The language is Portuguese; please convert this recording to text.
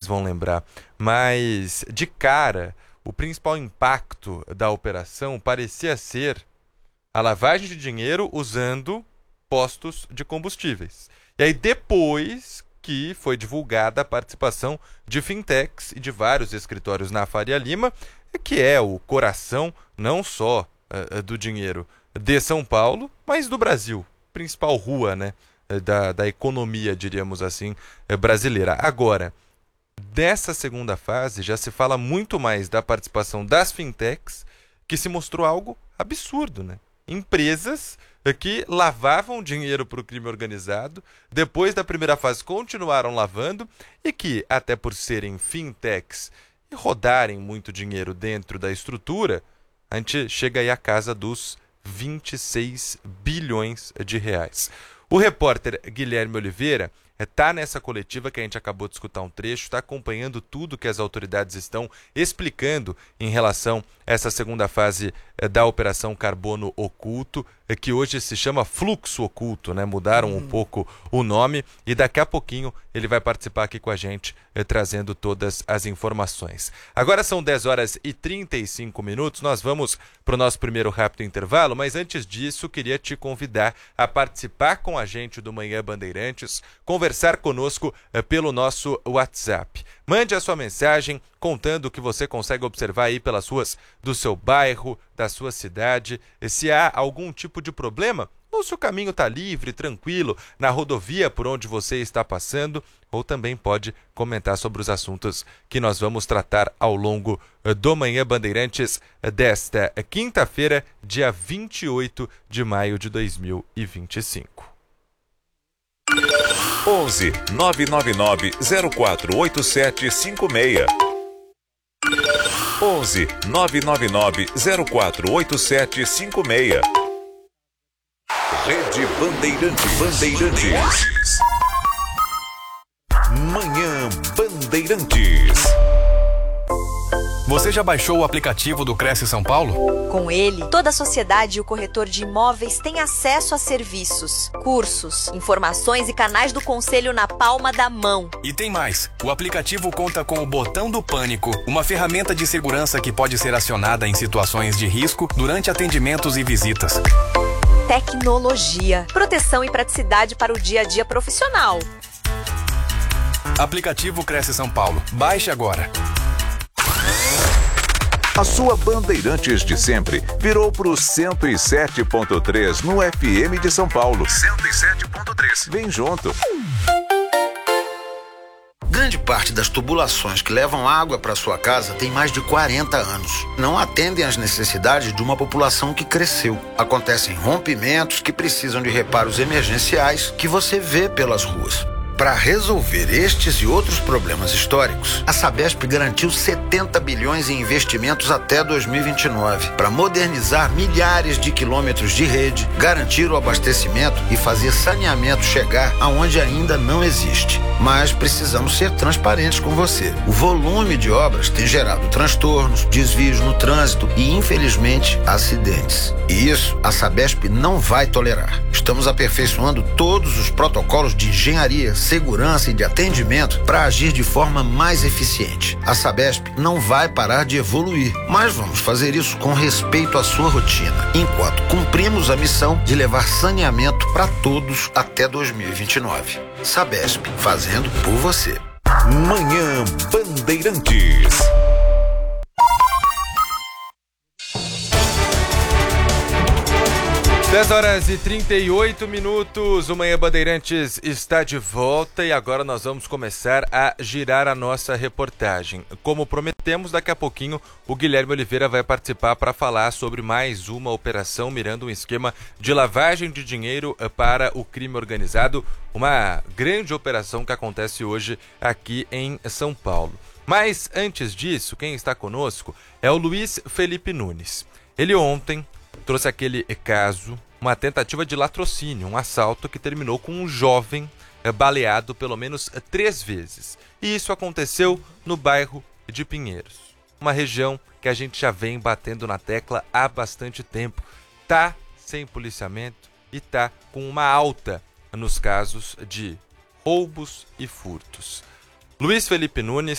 vão lembrar. Mas, de cara, o principal impacto da operação parecia ser a lavagem de dinheiro usando postos de combustíveis. E aí, depois que foi divulgada a participação de fintechs e de vários escritórios na Faria Lima, que é o coração não só do dinheiro de São Paulo, mas do Brasil, principal rua, né, da economia, diríamos assim, brasileira. Agora, dessa segunda fase, já se fala muito mais da participação das fintechs, que se mostrou algo absurdo, né? Empresas que lavavam dinheiro para o crime organizado, depois da primeira fase continuaram lavando e que, até por serem fintechs e rodarem muito dinheiro dentro da estrutura, a gente chega aí à casa dos 26 bilhões de reais. O repórter Guilherme Oliveira está nessa coletiva que a gente acabou de escutar um trecho, está acompanhando tudo que as autoridades estão explicando em relação a essa segunda fase da Operação Carbono Oculto, que hoje se chama Fluxo Oculto, né? Mudaram um pouco o nome e daqui a pouquinho ele vai participar aqui com a gente, trazendo todas as informações. Agora são 10 horas e 35 minutos, nós vamos para o nosso primeiro rápido intervalo, mas antes disso queria te convidar a participar com a gente do Manhã Bandeirantes, conversar conosco pelo nosso WhatsApp. Mande a sua mensagem contando o que você consegue observar aí pelas ruas do seu bairro, da sua cidade, se há algum tipo de problema, ou se o caminho está livre, tranquilo, na rodovia por onde você está passando, ou também pode comentar sobre os assuntos que nós vamos tratar ao longo do Manhã Bandeirantes desta quinta-feira, dia 28 de maio de 2025. 11 999 048756 11 999 048756 Rede Bandeirantes. Manhã Bandeirantes. Você já baixou o aplicativo do Cresce São Paulo? Com ele, toda a sociedade e o corretor de imóveis têm acesso a serviços, cursos, informações e canais do conselho na palma da mão. E tem mais. O aplicativo conta com o botão do pânico, uma ferramenta de segurança que pode ser acionada em situações de risco durante atendimentos e visitas. Tecnologia, proteção e praticidade para o dia a dia profissional. Aplicativo Cresce São Paulo. Baixe agora. A sua Bandeirantes de sempre virou pro 107.3 no FM de São Paulo. 107.3. Vem junto. Grande parte das tubulações que levam água para sua casa tem mais de 40 anos. Não atendem às necessidades de uma população que cresceu. Acontecem rompimentos que precisam de reparos emergenciais que você vê pelas ruas. Para resolver estes e outros problemas históricos, a Sabesp garantiu 70 bilhões em investimentos até 2029 para modernizar milhares de quilômetros de rede, garantir o abastecimento e fazer saneamento chegar aonde ainda não existe. Mas precisamos ser transparentes com você. O volume de obras tem gerado transtornos, desvios no trânsito e, infelizmente, acidentes. E isso a Sabesp não vai tolerar. Estamos aperfeiçoando todos os protocolos de engenharia, segurança e de atendimento para agir de forma mais eficiente. A Sabesp não vai parar de evoluir, mas vamos fazer isso com respeito à sua rotina, enquanto cumprimos a missão de levar saneamento para todos até 2029. Sabesp, fazendo por você. Manhã Bandeirantes. 10 horas e 38 minutos, o Manhã Bandeirantes está de volta e agora nós vamos começar a girar a nossa reportagem. Como prometemos, daqui a pouquinho o Guilherme Oliveira vai participar para falar sobre mais uma operação mirando um esquema de lavagem de dinheiro para o crime organizado, uma grande operação que acontece hoje aqui em São Paulo. Mas antes disso, quem está conosco é o Luiz Felipe Nunes. Ele ontem trouxe aquele caso, uma tentativa de latrocínio, um assalto que terminou com um jovem baleado pelo menos 3 vezes. E isso aconteceu no bairro de Pinheiros, uma região que a gente já vem batendo na tecla há bastante tempo. Tá sem policiamento e tá com uma alta nos casos de roubos e furtos. Luiz Felipe Nunes